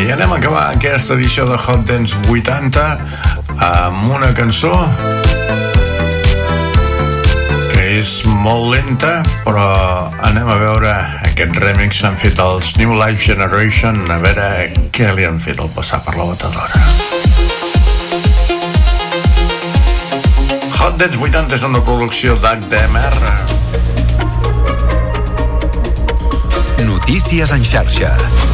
I anem a acabar aquesta edició de Hot Dance 80 amb una cançó que és molt lenta, però anem a veure aquest remix que han fet els New Life Generation, a veure què li han fet al passar per la batedora. Hot Dance 80 és una producció d'HDMR. Notícies en xarxa.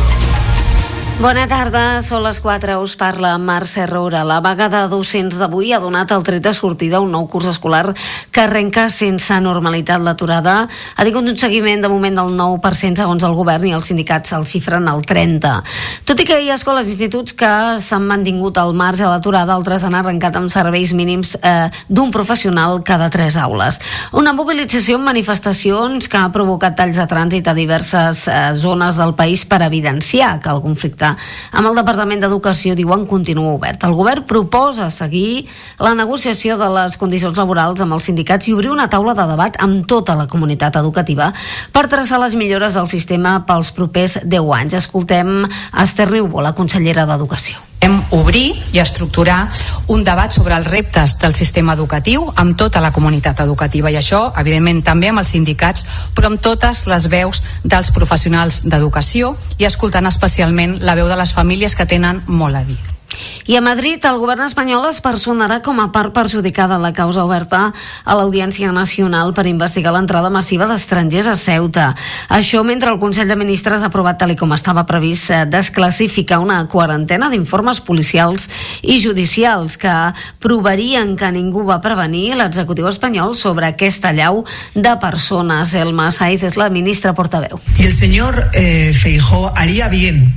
Bona tarda, són les 4, us parla Mercè Roura. La vaga de docents d'avui ha donat el tret de sortida a un nou curs escolar que arrenca sense normalitat. L'aturada ha tingut un seguiment de moment del 9% segons el govern i els sindicats el xifren al 30%. Tot i que hi ha escoles i instituts que s'han mantingut al marge de l'aturada, altres han arrencat amb serveis mínims d'un professional cada 3 aules. Una mobilització amb manifestacions que ha provocat talls de trànsit a diverses zones del país per evidenciar que el conflicte amb el Departament d'Educació, diuen, continua obert. El govern proposa seguir la negociació de les condicions laborals amb els sindicats i obrir una taula de debat amb tota la comunitat educativa per traçar les millores del sistema pels propers 10 anys. Escoltem Esther Riubó, la consellera d'Educació. Obrir i estructurar un debat sobre els reptes del sistema educatiu amb tota la comunitat educativa, i això, evidentment, també amb els sindicats, però amb totes les veus dels professionals d'educació i escoltant especialment la veu de les famílies que tenen molt a dir. I a Madrid, el govern espanyol es personarà com a part perjudicada en la causa oberta a l'Audiència Nacional per investigar l'entrada massiva d'estrangers a Ceuta. Això mentre el Consell de Ministres ha aprovat, tal com estava previst, desclassificar una quarantena d'informes policials i judicials que provarien que ningú va prevenir l'executiu espanyol sobre aquesta allau de persones. Elma Saiz és la ministra portaveu. Y el señor Feijóo haría bien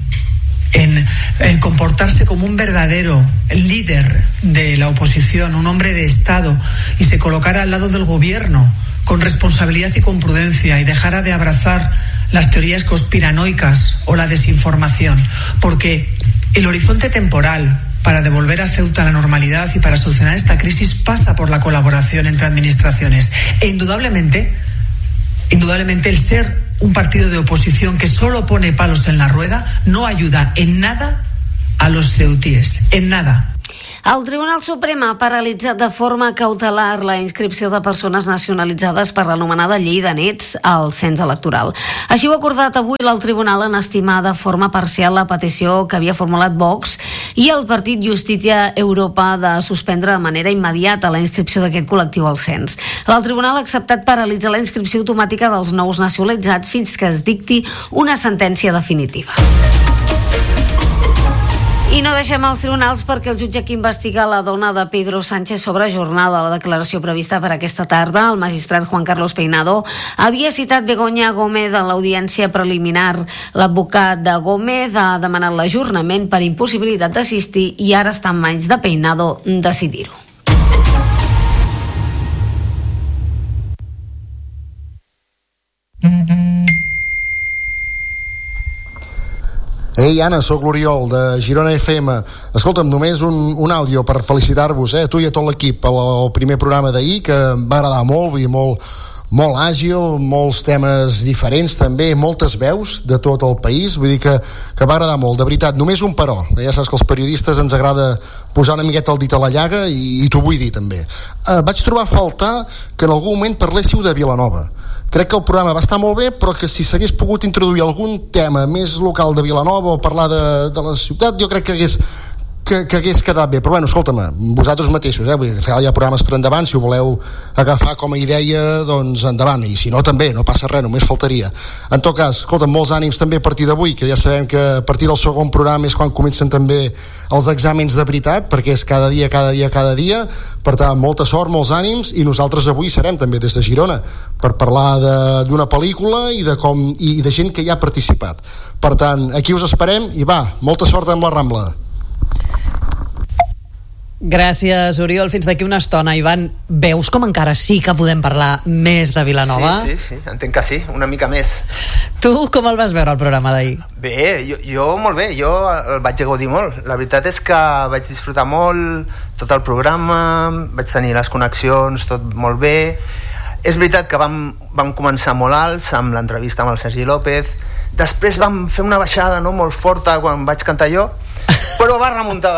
en comportarse como un verdadero líder de la oposición, un hombre de Estado, y se colocara al lado del gobierno con responsabilidad y con prudencia y dejara de abrazar las teorías conspiranoicas o la desinformación, porque el horizonte temporal para devolver a Ceuta la normalidad y para solucionar esta crisis pasa por la colaboración entre administraciones. E indudablemente el ser un partido de oposición que solo pone palos en la rueda no ayuda en nada a los ceutíes, en nada. El Tribunal Suprem ha paralitzat de forma cautelar la inscripció de persones nacionalitzades per l'anomenada llei de nets al cens electoral. Així ho ha acordat avui el Tribunal en estimar de forma parcial la petició que havia formulat Vox i el Partit Justícia Europa de suspendre de manera immediata la inscripció d'aquest col·lectiu al cens. El Tribunal ha acceptat paralitzar la inscripció automàtica dels nous nacionalitzats fins que es dicti una sentència definitiva. I no deixem els tribunals perquè el jutge que investiga la dona de Pedro Sánchez sobre jornada. La declaració prevista per aquesta tarda, el magistrat Juan Carlos Peinado havia citat Begoña Gómez en l'audiència preliminar. L'advocat de Gómez ha demanat l'ajornament per impossibilitat d'assistir i ara està en mans de Peinado decidir-ho. Ei, Anna, sóc l'Oriol, de Girona FM. Escolta'm, només un àudio per felicitar-vos, tu i a tot l'equip, el primer programa d'ahir, que em va agradar molt, vull dir, molt àgil, molts temes diferents també, moltes veus de tot el país, vull dir que va agradar molt, de veritat. Només un però, ja saps que als periodistes ens agrada posar una miqueta el dit a la llaga i t'ho vull dir també. Vaig trobar a faltar que en algun moment parléssiu de Vilanova. Crec que el programa va estar molt bé, però que si s'hagués pogut introduir algun tema més local de Vilanova o parlar de la ciutat, jo crec que hagués quedat bé. Però bueno, escolta'm, vosaltres mateixos, vull dir, fer ja programes per endavant, si ho voleu agafar com a idea, doncs endavant, i si no també, no passa res, només faltaria. En tot cas, escolta'm, molts ànims també a partir d'avui, que ja sabem que a partir del segon programa és quan comencen també els exàmens de veritat, perquè és cada dia. Per tant, molta sort, molts ànims, i nosaltres avui serem també des de Girona per parlar d'una pel·lícula i de gent que hi ha participat. Per tant, aquí us esperem i va, molta sort amb la Rambla. Gràcies, Oriol. Fins d'aquí una estona. Ivan, veus com encara sí que podem parlar més de Vilanova? Sí, entenc que sí, una mica més. Tu com el vas veure, el programa d'ahir? Bé, jo molt bé, jo el vaig gaudir molt. La veritat és que vaig disfrutar molt tot el programa, vaig tenir les connexions, tot molt bé. És veritat que vam començar molt alts amb l'entrevista amb el Sergi López, després vam fer una baixada, no?, molt forta quan vaig cantar jo, però va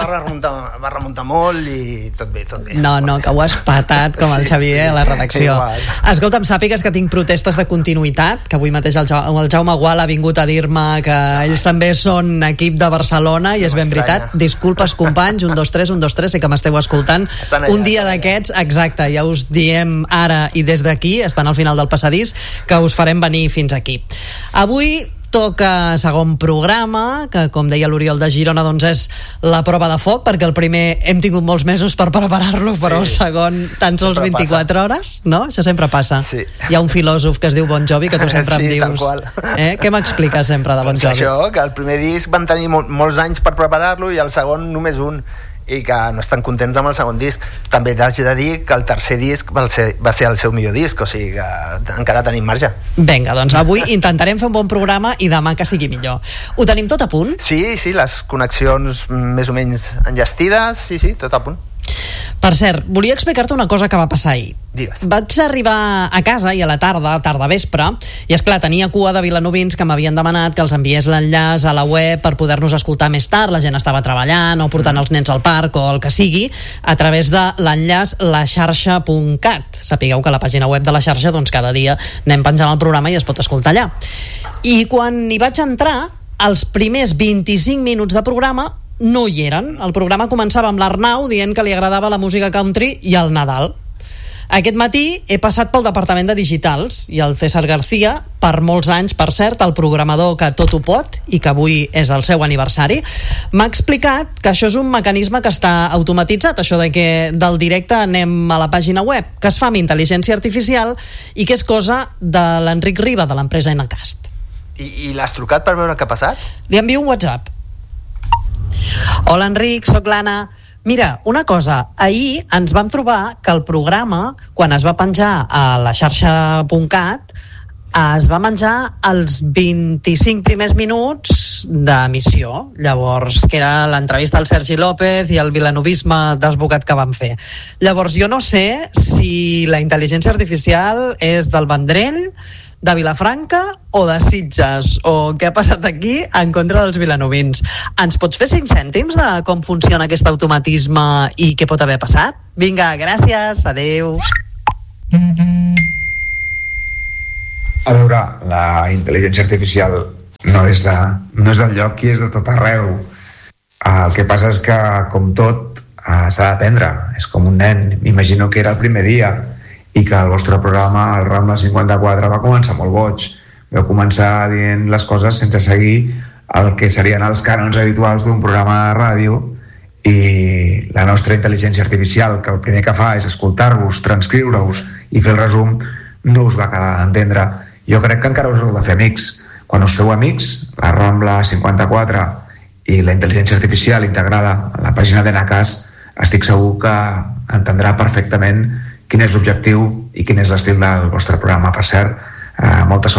remuntar molt i tot bé. No, que ho has patat com el Xavier a la redacció. Escolta'm, sàpigues que tinc protestes de continuïtat, que avui mateix el Jaume Gual ha vingut a dir-me que ells també són equip de Barcelona i és ben veritat. Disculpes, companys, 1, 2, 3, 1, 2, 3, sé que m'esteu escoltant. Un dia d'aquests, exacte, ja us diem ara i des d'aquí, estan al final del passadís, que us farem venir fins aquí. Avui toca segon programa, que com deia l'Oriol de Girona, doncs és la prova de foc, perquè el primer hem tingut molts mesos per preparar-lo, però el segon tan sols 24 hores, no? Això sempre passa. Sí. Hi ha un filòsof que es diu Bon Jovi, que tu sempre em dius. Què m'expliques sempre de Bon Jovi? Això, que el primer disc van tenir molts anys per preparar-lo i el segon només un, i que no estan contents amb el segon disc. També t'haig de dir que el tercer disc va ser el seu millor disc, o sigui que encara tenim marge. Vinga, doncs avui intentarem fer un bon programa i demà que sigui millor. Ho tenim tot a punt? Sí, les connexions més o menys enllestides, sí, tot a punt. Per cert, volia explicar-te una cosa que va passar ahir. Digues. Vaig arribar a casa i a la tarda vespre, i esclar, tenia cua de vilanovins que m'havien demanat que els enviés l'enllaç a la web per poder-nos escoltar més tard. La gent estava treballant o portant els nens al parc o el que sigui, a través de l'enllaç laxarxa.cat. Sapigueu que a la pàgina web de la xarxa, doncs cada dia anem penjant el programa i es pot escoltar allà. I quan hi vaig entrar, els primers 25 minuts de programa no hi eren. El programa començava amb l'Arnau dient que li agradava la música country i el Nadal. Aquest matí he passat pel departament de digitals i el César García, per molts anys, per cert, el programador que tot ho pot i que avui és el seu aniversari, m'ha explicat que això és un mecanisme que està automatitzat, això de que del directe anem a la pàgina web, que es fa amb intel·ligència artificial i que és cosa de l'Enric Riba, de l'empresa Enacast. I l'has trucat per veure què ha passat? Li envio un WhatsApp. Hola Enric, sóc l'Anna. Mira, una cosa, ahir ens vam trobar que el programa, quan es va penjar a la xarxa.cat, es va menjar els 25 primers minuts d'emissió. Llavors, que era l'entrevista al Sergi López i el vilanovisme desbocat que van fer. Llavors, jo no sé si la intel·ligència artificial és del Vendrell, de Vilafranca o de Sitges, o què ha passat aquí en contra dels vilanovins. Ens pots fer 5 cèntims de com funciona aquest automatisme i què pot haver passat? Vinga, gràcies, adeu. A veure, la intel·ligència artificial no és del lloc i és de tot arreu. El que passa és que, com tot, s'ha d'aprendre. És com un nen. M'imagino que era el primer dia i que el vostre programa, el Rambla 54, va començar molt boig. Vau començar dient les coses sense seguir el que serien els cànons habituals d'un programa de ràdio, i la nostra intel·ligència artificial, que el primer que fa és escoltar-vos, transcriure-us i fer el resum, no us va acabar d'entendre. Jo crec que encara us heu de fer amics. Quan us feu amics, la Rambla 54 i la intel·ligència artificial integrada a la pàgina d'Enacast, estic segur que entendrà perfectament quin és l'objectiu i quin és l'estil del vostre programa. Per cert, molta sort